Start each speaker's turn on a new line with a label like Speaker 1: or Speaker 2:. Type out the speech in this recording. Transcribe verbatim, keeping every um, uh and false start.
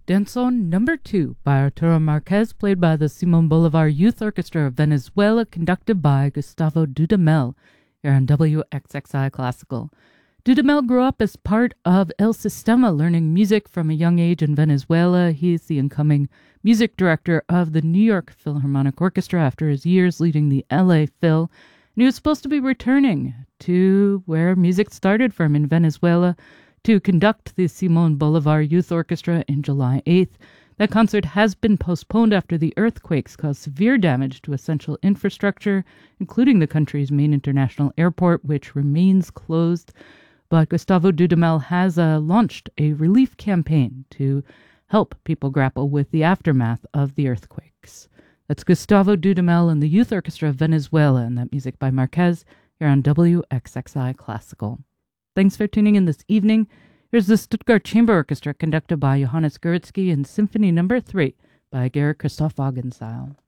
Speaker 1: Danzón Number Two by Arturo Marquez, played by the Simon Bolivar Youth Orchestra of Venezuela, conducted by Gustavo Dudamel, here on W X X I Classical. Dudamel grew up as part of El Sistema, learning music from a young age in Venezuela. He is the incoming music director of the New York Philharmonic Orchestra after his years leading the L A Phil. And he was supposed to be returning to where music started from in Venezuela to conduct the Simon Bolivar Youth Orchestra in July eighth. That concert has been postponed after the earthquakes caused severe damage to essential infrastructure, including the country's main international airport, which remains closed. But Gustavo Dudamel has uh, launched a relief campaign to help people grapple with the aftermath of the earthquakes. That's Gustavo Dudamel and the Youth Orchestra of Venezuela, and that music by Marquez here on W X X I Classical. Thanks for tuning in this evening. Here's the Stuttgart Chamber Orchestra conducted by Johannes Guritsky and Symphony Number Three by Georg Christoph Wagenseil.